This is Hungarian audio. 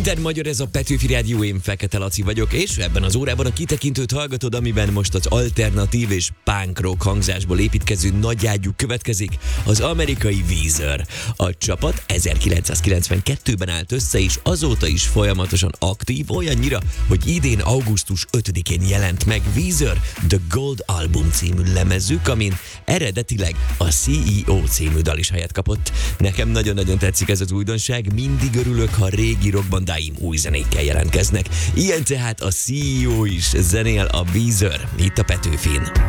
Minden magyar, ez a Petőfi Rádió, én Fekete Laci vagyok, és ebben az órában a kitekintőt hallgatod, amiben most az alternatív és punk rock hangzásból építkező nagyágyú következik, az amerikai Weezer. A csapat 1992-ben állt össze, és azóta is folyamatosan aktív, olyannyira, hogy idén augusztus 5-én jelent meg Weezer The Gold Album című lemezük, amin eredetileg a CEO című dal is helyet kapott. Nekem nagyon-nagyon tetszik ez az újdonság, mindig örülök, ha régi rockbandáim új zenékkel jelentkeznek. Ilyen tehát a CEO is zenél, a Weezer itt a Petőfin.